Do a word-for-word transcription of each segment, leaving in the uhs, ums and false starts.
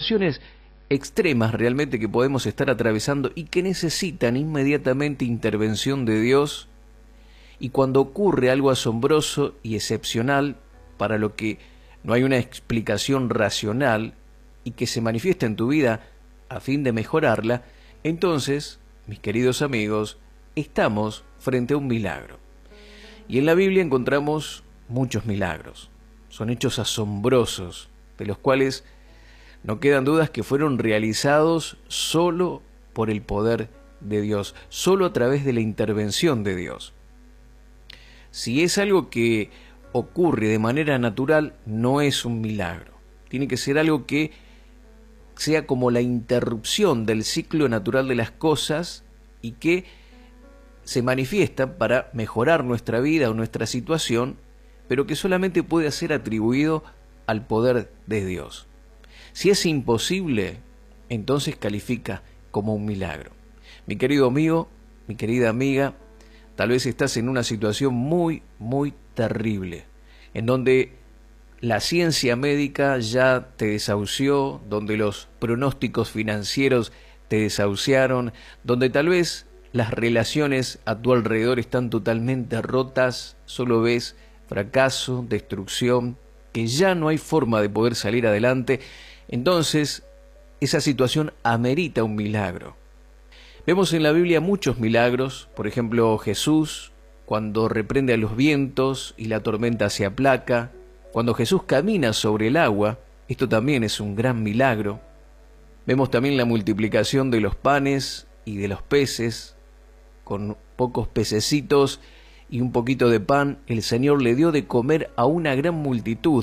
situaciones extremas realmente que podemos estar atravesando y que necesitan inmediatamente intervención de Dios. Y cuando ocurre algo asombroso y excepcional para lo que no hay una explicación racional y que se manifiesta en tu vida a fin de mejorarla, entonces, mis queridos amigos, estamos frente a un milagro. Y en la Biblia encontramos muchos milagros. Son hechos asombrosos, de los cuales no quedan dudas que fueron realizados solo por el poder de Dios, solo a través de la intervención de Dios. Si es algo que ocurre de manera natural, no es un milagro. Tiene que ser algo que sea como la interrupción del ciclo natural de las cosas y que se manifiesta para mejorar nuestra vida o nuestra situación, pero que solamente puede ser atribuido al poder de Dios. Si es imposible, entonces califica como un milagro. Mi querido amigo, mi querida amiga, tal vez estás en una situación muy, muy terrible, en donde la ciencia médica ya te desahució, donde los pronósticos financieros te desahuciaron, donde tal vez las relaciones a tu alrededor están totalmente rotas, solo ves fracaso, destrucción, que ya no hay forma de poder salir adelante. Entonces, esa situación amerita un milagro. Vemos en la Biblia muchos milagros, por ejemplo, Jesús, cuando reprende a los vientos y la tormenta se aplaca, cuando Jesús camina sobre el agua, esto también es un gran milagro. Vemos también la multiplicación de los panes y de los peces, con pocos pececitos y un poquito de pan, el Señor le dio de comer a una gran multitud.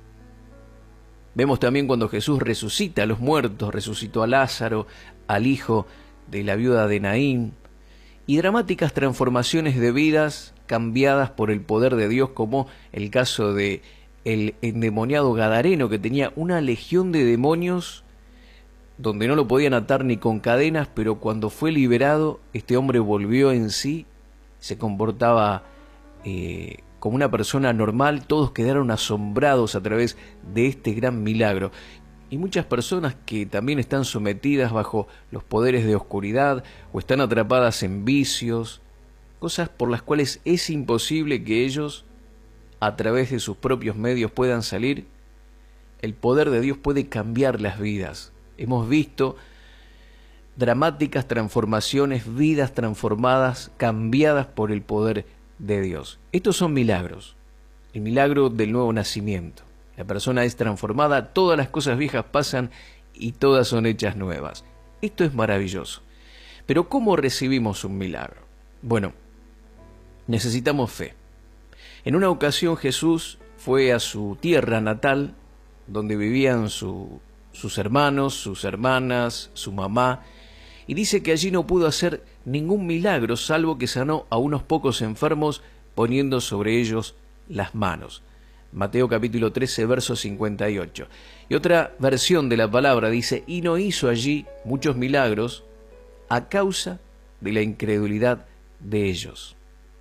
Vemos también cuando Jesús resucita a los muertos, resucitó a Lázaro, al hijo de la viuda de Naín, y dramáticas transformaciones de vidas cambiadas por el poder de Dios, como el caso de el endemoniado gadareno, que tenía una legión de demonios donde no lo podían atar ni con cadenas, pero cuando fue liberado, este hombre volvió en sí, se comportaba eh, como una persona normal. Todos quedaron asombrados a través de este gran milagro. Y muchas personas que también están sometidas bajo los poderes de oscuridad o están atrapadas en vicios, cosas por las cuales es imposible que ellos, a través de sus propios medios, puedan salir. El poder de Dios puede cambiar las vidas. Hemos visto dramáticas transformaciones, vidas transformadas, cambiadas por el poder de Dios. Estos son milagros. El milagro del nuevo nacimiento. La persona es transformada, todas las cosas viejas pasan y todas son hechas nuevas. Esto es maravilloso. Pero ¿cómo recibimos un milagro? Bueno, necesitamos fe. En una ocasión Jesús fue a su tierra natal, donde vivían su, sus hermanos, sus hermanas, su mamá, y dice que allí no pudo hacer ningún milagro, salvo que sanó a unos pocos enfermos poniendo sobre ellos las manos. Mateo capítulo trece, verso cincuenta y ocho. Y otra versión de la palabra dice, y no hizo allí muchos milagros a causa de la incredulidad de ellos.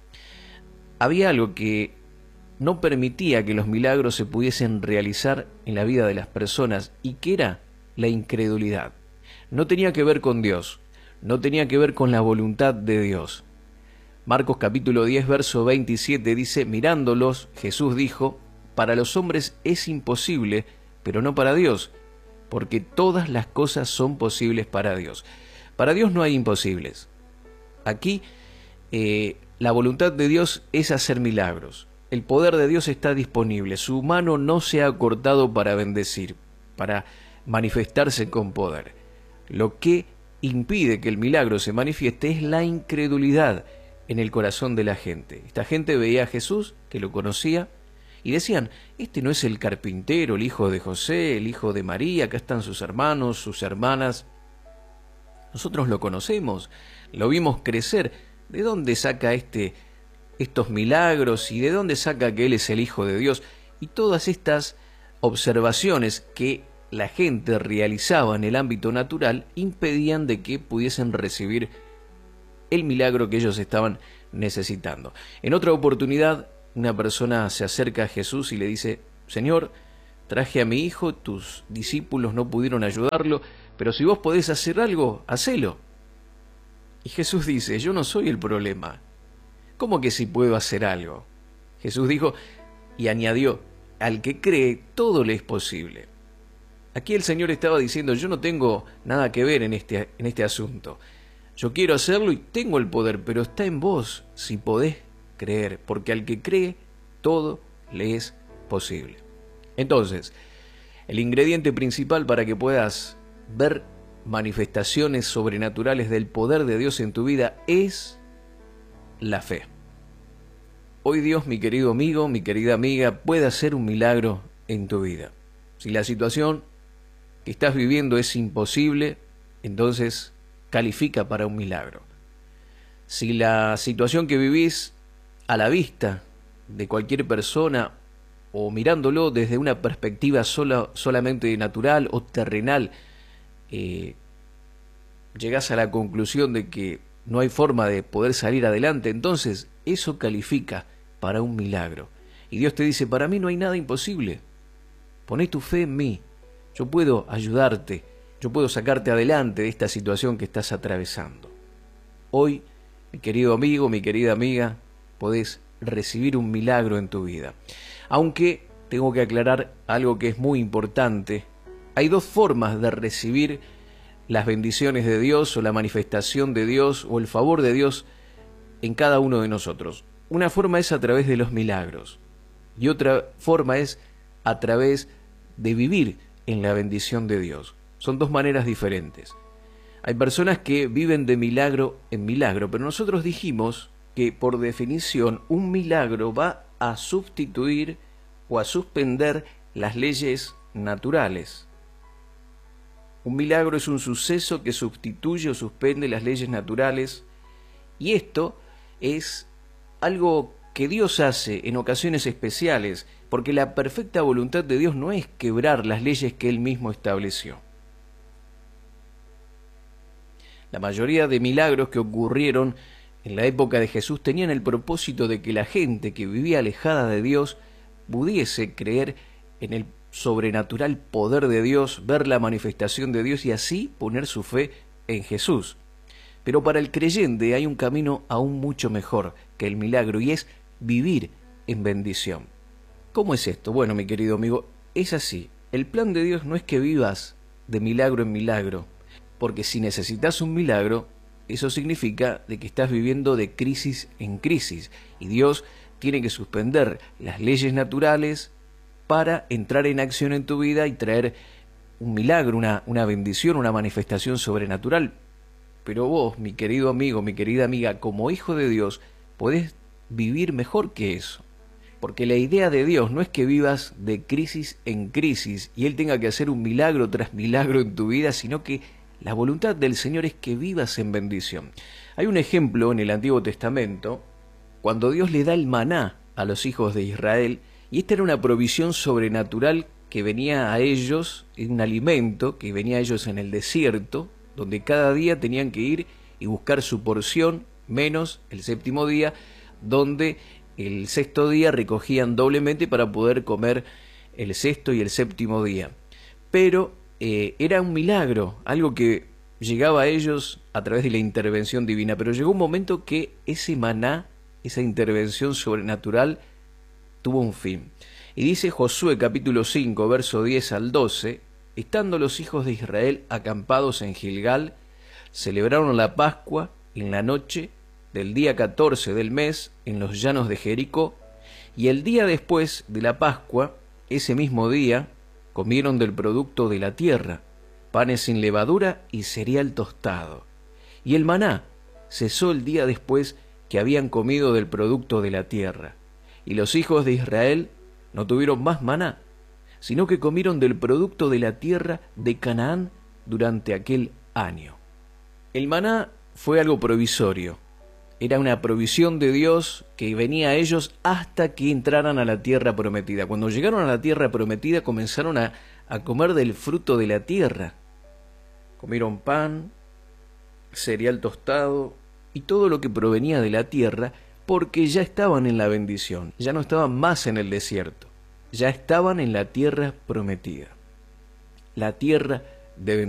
Había algo que no permitía que los milagros se pudiesen realizar en la vida de las personas, y que era la incredulidad. No tenía que ver con Dios, no tenía que ver con la voluntad de Dios. Marcos capítulo diez, verso veintisiete dice, mirándolos, Jesús dijo, para los hombres es imposible, pero no para Dios, porque todas las cosas son posibles para Dios. Para Dios no hay imposibles. Aquí eh, la voluntad de Dios es hacer milagros. El poder de Dios está disponible. Su mano no se ha cortado para bendecir, para manifestarse con poder. Lo que impide que el milagro se manifieste es la incredulidad en el corazón de la gente. Esta gente veía a Jesús, que lo conocía, y decían, este no es el carpintero, el hijo de José, el hijo de María, acá están sus hermanos, sus hermanas. Nosotros lo conocemos, lo vimos crecer. ¿De dónde saca este, estos milagros y de dónde saca que Él es el Hijo de Dios? Y todas estas observaciones que la gente realizaba en el ámbito natural impedían de que pudiesen recibir el milagro que ellos estaban necesitando. En otra oportunidad, una persona se acerca a Jesús y le dice, Señor, traje a mi hijo, tus discípulos no pudieron ayudarlo, pero si vos podés hacer algo, hacelo. Y Jesús dice, yo no soy el problema. ¿Cómo que si puedo hacer algo? Jesús dijo y añadió, al que cree, todo le es posible. Aquí el Señor estaba diciendo, yo no tengo nada que ver en este, en este asunto. Yo quiero hacerlo y tengo el poder, pero está en vos si podés creer, porque al que cree, todo le es posible. Entonces, el ingrediente principal para que puedas ver manifestaciones sobrenaturales del poder de Dios en tu vida es la fe. Hoy Dios, mi querido amigo, mi querida amiga, puede hacer un milagro en tu vida. Si la situación que estás viviendo es imposible, entonces califica para un milagro. Si la situación que vivís a la vista de cualquier persona o mirándolo desde una perspectiva sola, solamente natural o terrenal, eh, llegás a la conclusión de que no hay forma de poder salir adelante, entonces eso califica para un milagro. Y Dios te dice, para mí no hay nada imposible. Poné tu fe en mí. Yo puedo ayudarte. Yo puedo sacarte adelante de esta situación que estás atravesando. Hoy, mi querido amigo, mi querida amiga, podés recibir un milagro en tu vida. Aunque tengo que aclarar algo que es muy importante. Hay dos formas de recibir las bendiciones de Dios o la manifestación de Dios o el favor de Dios en cada uno de nosotros. Una forma es a través de los milagros y otra forma es a través de vivir en la bendición de Dios. Son dos maneras diferentes. Hay personas que viven de milagro en milagro, pero nosotros dijimos que por definición un milagro va a sustituir o a suspender las leyes naturales. Un milagro es un suceso que sustituye o suspende las leyes naturales, y esto es algo que Dios hace en ocasiones especiales, porque la perfecta voluntad de Dios no es quebrar las leyes que Él mismo estableció. La mayoría de milagros que ocurrieron en la época de Jesús tenían el propósito de que la gente que vivía alejada de Dios pudiese creer en el sobrenatural poder de Dios, ver la manifestación de Dios y así poner su fe en Jesús. Pero para el creyente hay un camino aún mucho mejor que el milagro y es vivir en bendición. ¿Cómo es esto? Bueno, mi querido amigo, es así. El plan de Dios no es que vivas de milagro en milagro, porque si necesitas un milagro, eso significa de que estás viviendo de crisis en crisis y Dios tiene que suspender las leyes naturales para entrar en acción en tu vida y traer un milagro, una, una bendición, una manifestación sobrenatural. Pero vos, mi querido amigo, mi querida amiga, como hijo de Dios, podés vivir mejor que eso. Porque la idea de Dios no es que vivas de crisis en crisis y Él tenga que hacer un milagro tras milagro en tu vida, sino que la voluntad del Señor es que vivas en bendición. Hay un ejemplo en el Antiguo Testamento, cuando Dios le da el maná a los hijos de Israel, y esta era una provisión sobrenatural que venía a ellos, un alimento que venía a ellos en el desierto, donde cada día tenían que ir y buscar su porción, menos el séptimo día, donde el sexto día recogían doblemente para poder comer el sexto y el séptimo día. Pero eh, era un milagro, algo que llegaba a ellos a través de la intervención divina, pero llegó un momento que ese maná, esa intervención sobrenatural, tuvo un fin. Y dice Josué capítulo cinco, verso diez al doce, estando los hijos de Israel acampados en Gilgal, celebraron la Pascua en la noche del día catorce del mes en los llanos de Jericó, y el día después de la Pascua, ese mismo día, comieron del producto de la tierra, panes sin levadura y cereal tostado. Y el maná cesó el día después que habían comido del producto de la tierra. Y los hijos de Israel no tuvieron más maná, sino que comieron del producto de la tierra de Canaán durante aquel año. El maná fue algo provisorio. Era una provisión de Dios que venía a ellos hasta que entraran a la tierra prometida. Cuando llegaron a la tierra prometida comenzaron a, a comer del fruto de la tierra. Comieron pan, cereal tostado y todo lo que provenía de la tierra porque ya estaban en la bendición, ya no estaban más en el desierto. ya estaban en la tierra prometida. La tierra de